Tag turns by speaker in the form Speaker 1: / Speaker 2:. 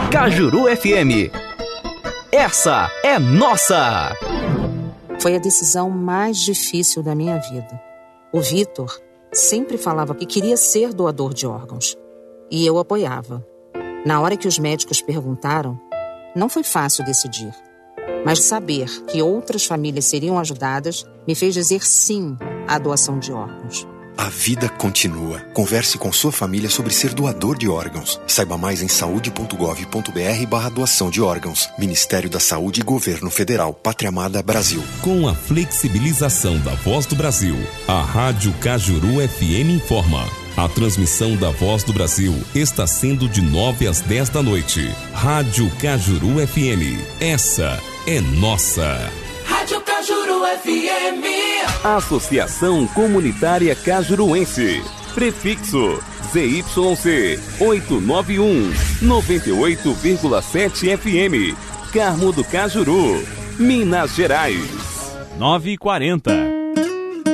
Speaker 1: Cajuru FM. Essa é nossa!
Speaker 2: Foi a decisão mais difícil da minha vida. O Vitor sempre falava que queria ser doador de órgãos. E eu apoiava. Na hora que os médicos perguntaram, não foi fácil decidir. Mas saber que outras famílias seriam ajudadas me fez dizer sim à doação de órgãos.
Speaker 3: A vida continua. Converse com sua família sobre ser doador de órgãos. Saiba mais em saude.gov.br/doação de órgãos. Ministério da Saúde e Governo Federal. Pátria Amada Brasil.
Speaker 4: Com a flexibilização da Voz do Brasil, a Rádio Cajuru FM informa. A transmissão da Voz do Brasil está sendo de 9 às 10 da noite. Rádio Cajuru FM. Essa é nossa.
Speaker 5: Rádio Cajuru FM.
Speaker 1: Associação Comunitária Cajuruense. Prefixo ZYC 891 98,7 FM. Carmo do Cajuru, Minas Gerais.
Speaker 6: 9h40.